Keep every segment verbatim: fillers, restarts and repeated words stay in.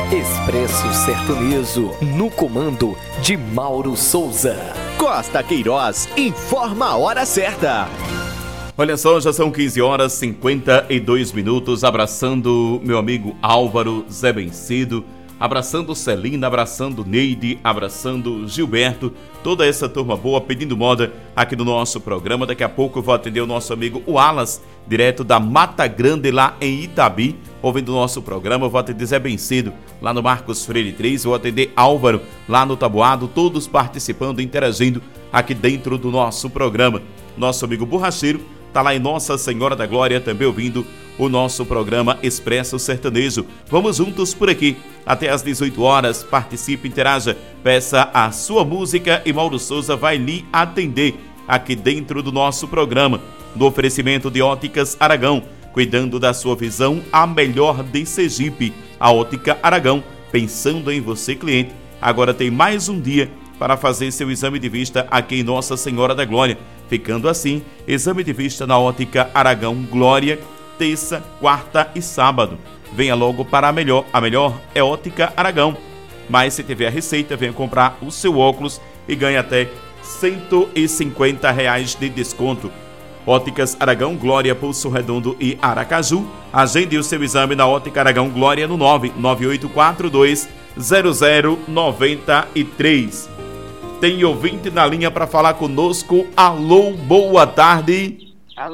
Expresso Sertanejo, no comando de Mauro Souza. Costa Queiroz informa a hora certa. Olha só, já são quinze horas e cinquenta e dois minutos, abraçando meu amigo Álvaro, Zé Vencido, abraçando Celina, abraçando Neide, abraçando Gilberto, toda essa turma boa pedindo moda aqui no nosso programa. Daqui a pouco eu vou atender o nosso amigo Wallace, direto da Mata Grande, lá em Itabi, ouvindo o nosso programa. Eu vou atender Zé Vencido, lá no Marcos Freire três, vou atender Álvaro, lá no Taboado, todos participando, interagindo aqui dentro do nosso programa. Nosso amigo Borracheiro está lá em Nossa Senhora da Glória, também ouvindo o nosso programa Expresso Sertanejo. Vamos juntos por aqui até às dezoito horas. Participe, interaja, peça a sua música e Mauro Souza vai lhe atender aqui dentro do nosso programa. No oferecimento de Óticas Aragão, cuidando da sua visão, a melhor de Sergipe. A Ótica Aragão, pensando em você, cliente. Agora tem mais um dia para fazer seu exame de vista aqui em Nossa Senhora da Glória. Ficando assim, exame de vista na Ótica Aragão Glória, terça, quarta e sábado. Venha logo para a melhor. A melhor é Ótica Aragão. Mas se tiver a receita, venha comprar o seu óculos e ganhe até cento e cinquenta reais de desconto. Óticas Aragão Glória, Pulso Redondo e Aracaju. Agende o seu exame na Ótica Aragão Glória no nove nove oito quatro dois zero zero nove três. Tem ouvinte na linha para falar conosco. Alô, boa tarde.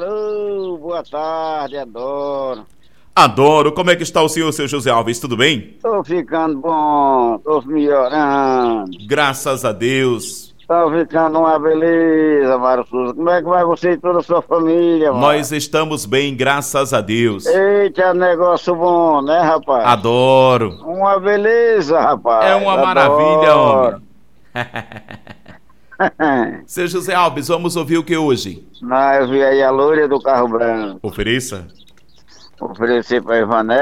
Alô, boa tarde, adoro. Adoro. Como é que está o senhor, seu José Alves? Tudo bem? Tô ficando bom, tô melhorando. Graças a Deus. Tá ficando uma beleza, Mário Souza. Como é que vai você e toda a sua família, mano? Nós estamos bem, graças a Deus. Eita, negócio bom, né, rapaz? Adoro. Uma beleza, rapaz. É uma Adoro. Maravilha, homem. Seu José Alves, vamos ouvir o que hoje? Não, eu vi aí a loira do carro branco. Ofereça. Oferecer pra Ivanete.